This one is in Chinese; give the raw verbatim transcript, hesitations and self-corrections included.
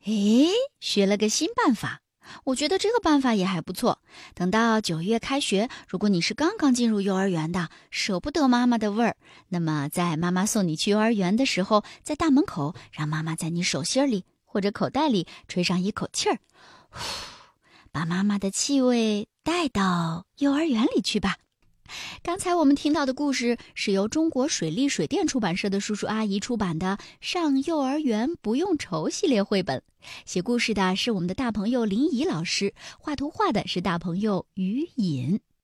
诶，学了个新办法，我觉得这个办法也还不错。等到九月开学，如果你是刚刚进入幼儿园的，舍不得妈妈的味儿，那么在妈妈送你去幼儿园的时候，在大门口让妈妈在你手心里或者口袋里吹上一口气儿，呼，把妈妈的气味带到幼儿园里去吧。刚才我们听到的故事是由中国水利水电出版社的叔叔阿姨出版的《上幼儿园不用愁》系列绘本。写故事的是我们的大朋友林怡老师，画图画的是大朋友于颖。